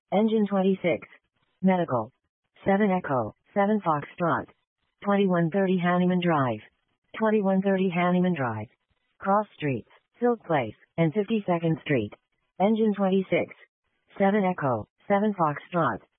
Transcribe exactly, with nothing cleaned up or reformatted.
Engine twenty-six. Medical. seven Echo, seven Foxtrot. twenty-one thirty Hanneman Drive. twenty-one thirty Hanneman Drive. Cross Streets, Silk Place, and fifty-second Street. Engine twenty-six. seven Echo, seven Foxtrot.